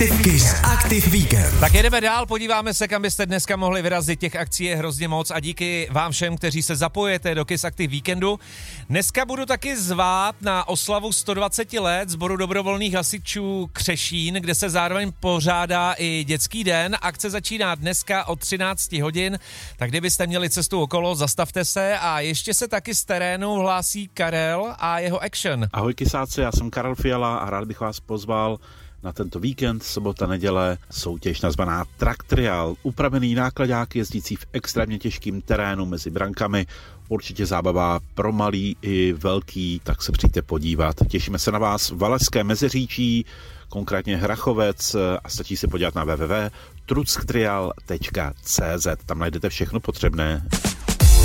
KISS Aktiv Víkend. Tak jedeme dál, podíváme se, kam byste dneska mohli vyrazit. Těch akcí je hrozně moc a díky vám všem, kteří se zapojete do KISS Aktiv Víkendu. Dneska budu taky zvát na oslavu 120 let Sboru dobrovolných hasičů Křešín, kde se zároveň pořádá i dětský den. Akce začíná dneska od 13 hodin, tak kdybyste měli cestu okolo, zastavte se a ještě se taky z terénu hlásí Karel a jeho Action. Ahoj kysáci, já jsem Karel Fiala a rád bych vás pozval na tento víkend, sobota, neděle, soutěž nazvaná Truck Trial. Upravený náklaďák jezdící v extrémně těžkým terénu mezi brankami. Určitě zábava pro malý i velký, tak se přijďte podívat. Těšíme se na vás v Valašské Meziříčí, konkrétně Hrachovec, a stačí se podívat na www.trucktrial.cz. Tam najdete všechno potřebné.